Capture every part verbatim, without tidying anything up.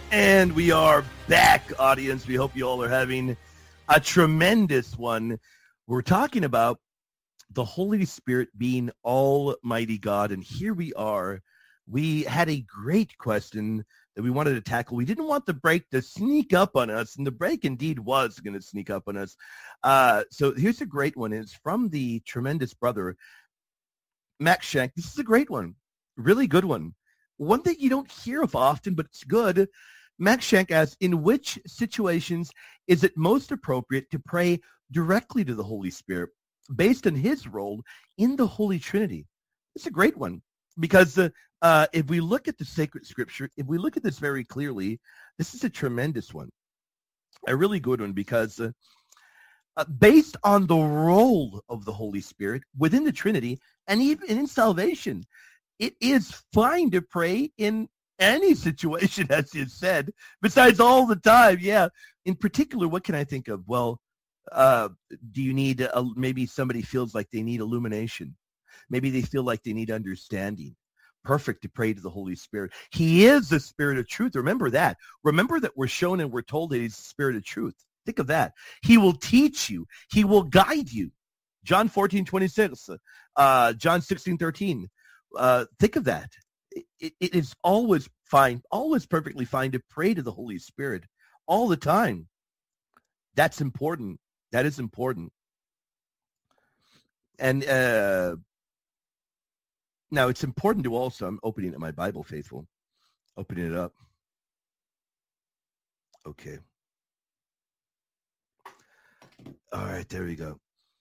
And we are back, audience. We hope you all are having a tremendous one. We're talking about the Holy Spirit being Almighty God. And here we are. We had a great question that we wanted to tackle. We didn't want the break to sneak up on us, and the break indeed was going to sneak up on us. Uh, so here's a great one. It's from the tremendous brother, Max Shank. This is a great one. Really good one. One that you don't hear of often, but it's good. Max Shank asks, in which situations is it most appropriate to pray directly to the Holy Spirit based on his role in the Holy Trinity? It's a great one because uh, uh, if we look at the sacred scripture, if we look at this very clearly, this is a tremendous one, a really good one because uh, uh, based on the role of the Holy Spirit within the Trinity and even in salvation, it is fine to pray in any situation, as you said, besides all the time. Yeah. In particular, what can I think of? Well, uh, do you need, a, maybe somebody feels like they need illumination. Maybe they feel like they need understanding. Perfect to pray to the Holy Spirit. He is the Spirit of truth. Remember that. Remember that we're shown and we're told that he's the Spirit of truth. Think of that. He will teach you. He will guide you. John fourteen twenty-six, uh, John sixteen thirteen. Uh, think of that. It, it is always fine, always perfectly fine to pray to the Holy Spirit all the time. That's important. That is important. And uh, now it's important to also, I'm opening up my Bible, faithful. Opening it up. Okay. All right, there we go.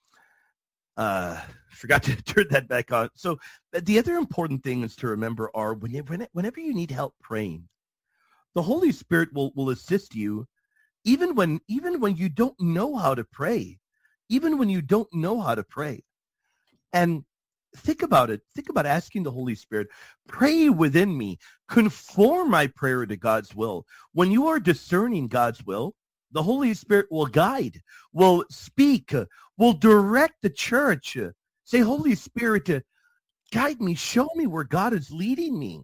Uh, forgot to turn that back on. So the other important things to remember are when you, when, whenever you need help praying, the Holy Spirit will, will assist you even when, even when you don't know how to pray, even when you don't know how to pray. And think about it. Think about asking the Holy Spirit, pray within me, conform my prayer to God's will. When you are discerning God's will, the Holy Spirit will guide, will speak, will direct the church. Say, Holy Spirit, guide me, show me where God is leading me.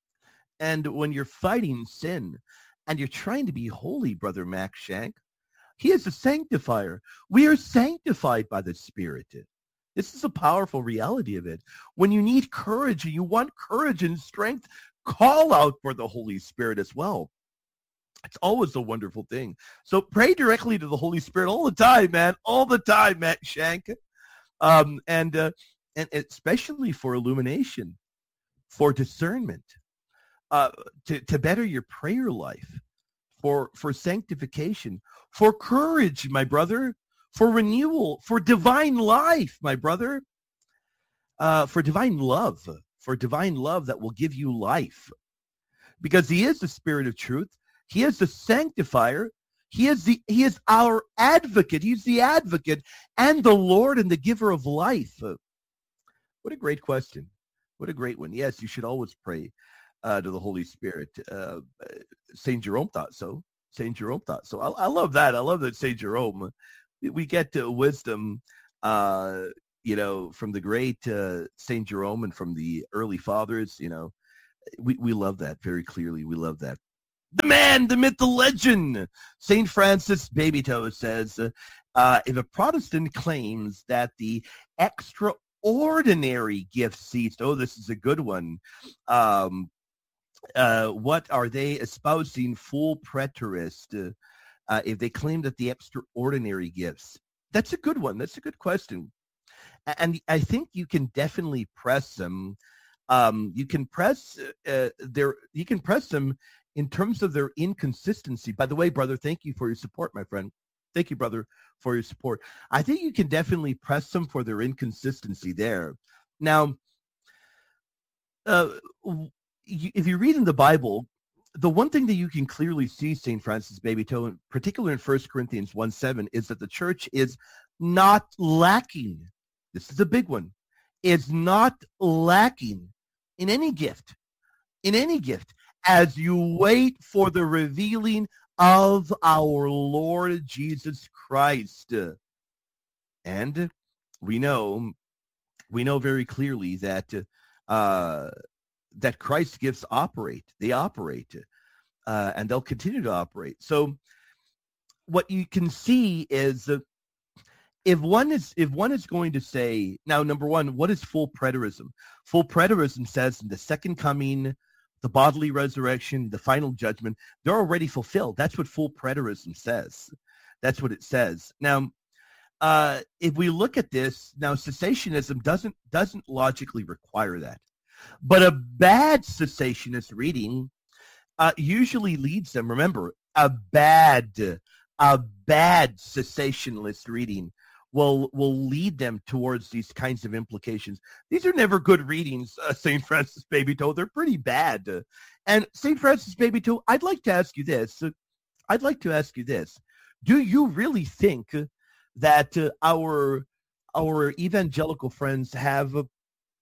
And when you're fighting sin and you're trying to be holy, Brother Max Shank, he is a sanctifier. We are sanctified by the Spirit. This is a powerful reality of it. When you need courage and you want courage and strength, call out for the Holy Spirit as well. It's always a wonderful thing. So pray directly to the Holy Spirit all the time, man. All the time, Matt Shank. Um, and, uh, and especially for illumination, for discernment, uh, to, to better your prayer life, for, for sanctification, for courage, my brother, for renewal, for divine life, my brother, uh, for divine love, for divine love that will give you life. Because he is the Spirit of truth. He is the sanctifier. He is the he is our advocate. He's the advocate and the Lord and the giver of life. What a great question. What a great one. Yes, you should always pray uh, to the Holy Spirit. Uh, Saint Jerome thought so. Saint Jerome thought so. I, I love that. I love that Saint Jerome. We get to wisdom, uh, you know, from the great uh, Saint Jerome and from the early fathers. You know, we, we love that very clearly. We love that. The man, the myth, the legend. Saint Francis Babytoe says, uh, if a Protestant claims that the extraordinary gift ceased, oh, this is a good one. Um, uh, what are they espousing? Full preterist. Uh, if they claim that the extraordinary gifts, that's a good one. That's a good question. And I think you can definitely press them. Um, you can press uh, their, you can press them in terms of their inconsistency. By the way, brother, thank you for your support, my friend. Thank you, brother, for your support. I think you can definitely press them for their inconsistency there. Now, uh, if you read in the Bible, the one thing that you can clearly see, Saint Francis Babytoe, in particular in First Corinthians one seven, is that the church is not lacking. This is a big one. Is not lacking in any gift, in any gift, as you wait for the revealing of our Lord Jesus Christ. And we know, we know very clearly that uh, that Christ's gifts operate. They operate. uh, and they'll continue to operate. So what you can see is uh, if one is if one is going to say, now, number one, what is full preterism? Full preterism says in the second coming, the bodily resurrection, the final judgment, they're already fulfilled. That's what full preterism says. That's what it says. Now, uh, if we look at this, now cessationism doesn't doesn't logically require that. But a bad cessationist reading uh, usually leads them, remember, a bad, a bad cessationist reading will will lead them towards these kinds of implications. These are never good readings, uh, Saint Francis Babytoe. They're pretty bad. Uh, and Saint Francis Babytoe, I'd like to ask you this. Uh, I'd like to ask you this. Do you really think that uh, our our evangelical friends have a,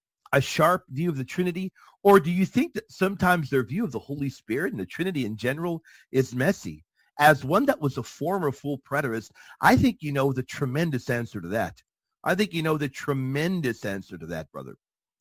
a sharp view of the Trinity? Or do you think that sometimes their view of the Holy Spirit and the Trinity in general is messy? As one that was a former full preterist, I think you know the tremendous answer to that. I think you know the tremendous answer to that, brother.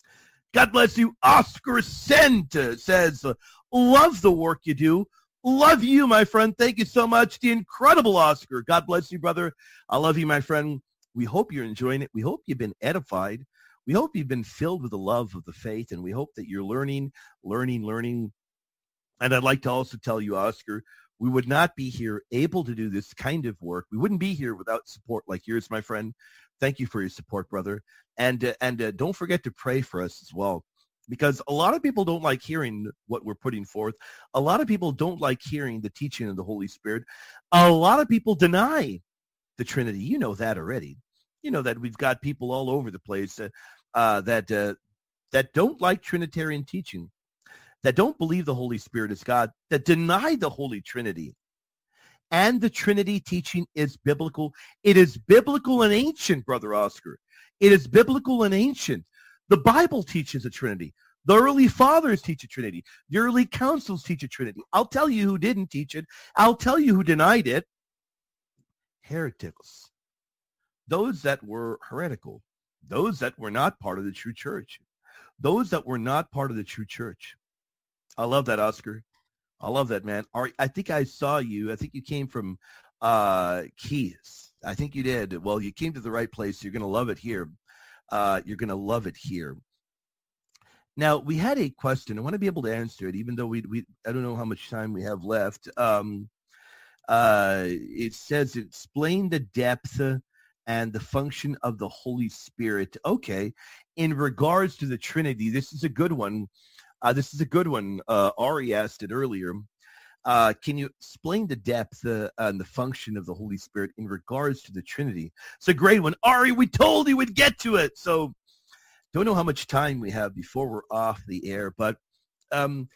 God bless you. Oscar Sent says, love the work you do. Love you, my friend. Thank you so much. The incredible Oscar. God bless you, brother. I love you, my friend. We hope you're enjoying it. We hope you've been edified. We hope you've been filled with the love of the faith, and we hope that you're learning, learning, learning. And I'd like to also tell you, Oscar, we would not be here able to do this kind of work. We wouldn't be here without support like yours, my friend. Thank you for your support, brother. And uh, and uh, don't forget to pray for us as well, because a lot of people don't like hearing what we're putting forth. A lot of people don't like hearing the teaching of the Holy Spirit. A lot of people deny the Trinity. You know that already. You know that we've got people all over the place uh, uh, that uh, that don't like Trinitarian teaching, that don't believe the Holy Spirit is God, that deny the Holy Trinity. And the Trinity teaching is biblical. It is biblical and ancient, Brother Oscar. It is biblical and ancient. The Bible teaches a Trinity. The early fathers teach a Trinity. The early councils teach a Trinity. I'll tell you who didn't teach it. I'll tell you who denied it. Heretics. Those that were heretical. Those that were not part of the true church. Those that were not part of the true church. I love that, Oscar. I love that, man. All right, I think I saw you. I think you came from uh, Keys. I think you did. Well, you came to the right place. You're going to love it here. Uh, you're going to love it here. Now, we had a question. I want to be able to answer it, even though we, we I don't know how much time we have left. Um, uh, it says, explain the depth and the function of the Holy Spirit. Okay. In regards to the Trinity, this is a good one. Uh, this is a good one. Uh, Ari asked it earlier. Uh, can you explain the depth uh, and the function of the Holy Spirit in regards to the Trinity? It's a great one. Ari, we told you we'd get to it. So don't know how much time we have before we're off the air. But um,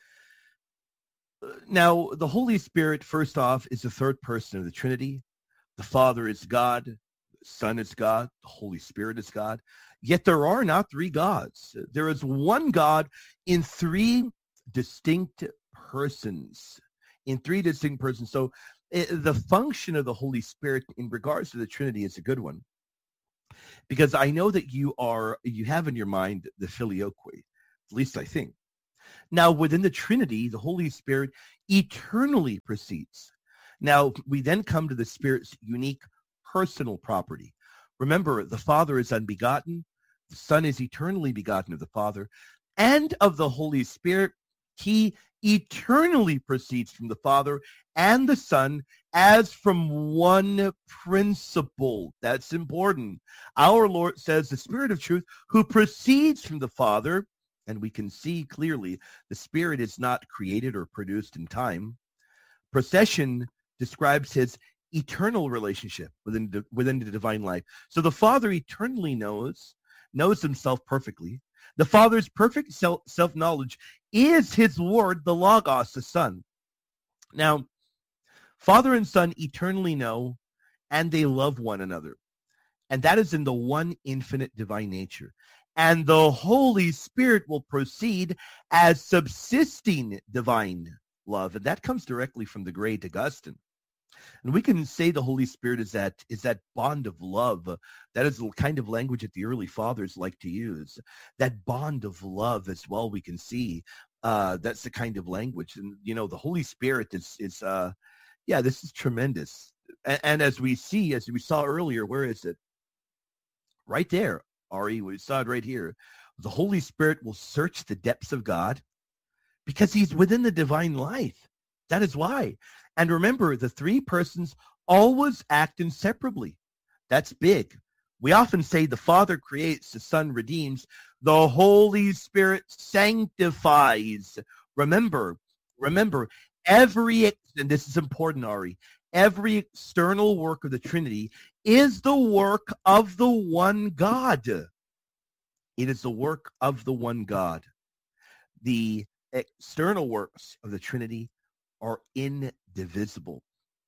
now the Holy Spirit, first off, is the third person of the Trinity. The Father is God. The Son is God. The Holy Spirit is God. Yet there are not three gods. There is one God in three distinct persons. In three distinct persons. So uh, the function of the Holy Spirit in regards to the Trinity is a good one. Because I know that you are, you have in your mind the filioque, at least I think. Now, within the Trinity, the Holy Spirit eternally proceeds. Now, we then come to the Spirit's unique personal property. Remember, the Father is unbegotten. The Son is eternally begotten of the Father. And of the Holy Spirit, he eternally proceeds from the Father and the Son as from one principle. That's important. Our Lord says the Spirit of truth who proceeds from the Father, and we can see clearly the Spirit is not created or produced in time. Procession describes his eternal relationship within the, within the divine life. So the Father eternally knows, knows himself perfectly. The Father's perfect self, self-knowledge is his word, the Logos, the Son. Now, Father and Son eternally know, and they love one another. And that is in the one infinite divine nature. And the Holy Spirit will proceed as subsisting divine love. And that comes directly from the great Augustine. And we can say the Holy Spirit is that is that bond of love. That is the kind of language that the early fathers like to use. That bond of love as well we can see Uh, that's the kind of language. And, you know, the Holy Spirit is, is uh, yeah, this is tremendous. And, and as we see, as we saw earlier, where is it? Right there, Ari, we saw it right here. The Holy Spirit will search the depths of God because he's within the divine life. That is why. And remember, the three persons always act inseparably. That's big. We often say the Father creates, the Son redeems, the Holy Spirit sanctifies. Remember, remember, every, and this is important, Ari, every external work of the Trinity is the work of the one God. It is the work of the one God. The external works of the Trinity are indivisible.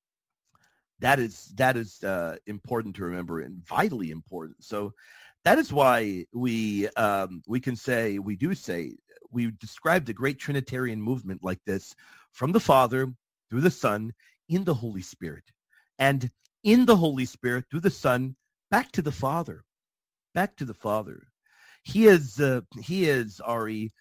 That is that is uh, important to remember and vitally important. So that is why we um, we can say, we do say, we describe the great Trinitarian movement like this: from the Father, through the Son, in the Holy Spirit. And in the Holy Spirit, through the Son, back to the Father. Back to the Father. He is, uh, he is, Ari,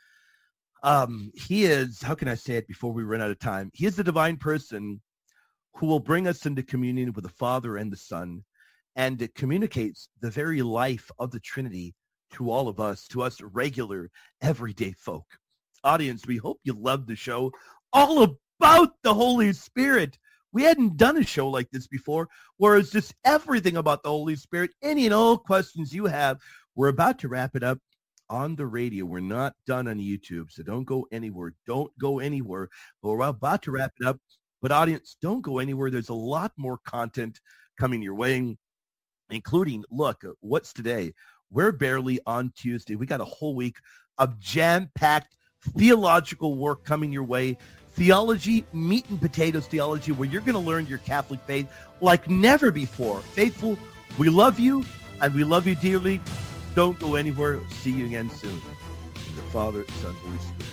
um, he is, how can I say it before we run out of time? He is the divine person who will bring us into communion with the Father and the Son, and it communicates the very life of the Trinity to all of us, to us regular, everyday folk. Audience, we hope you loved the show all about the Holy Spirit. We hadn't done a show like this before, where it's just everything about the Holy Spirit. Any and all questions you have. We're about to wrap it up on the radio. We're not done on YouTube, so don't go anywhere. Don't go anywhere. We're about to wrap it up. But audience, don't go anywhere. There's a lot more content coming your way, including, look, what's today? We're barely on Tuesday. We got a whole week of jam-packed theological work coming your way. Theology, meat and potatoes theology, where you're going to learn your Catholic faith like never before. Faithful, we love you, and we love you dearly. Don't go anywhere. See you again soon. The Father, Son, Holy Spirit.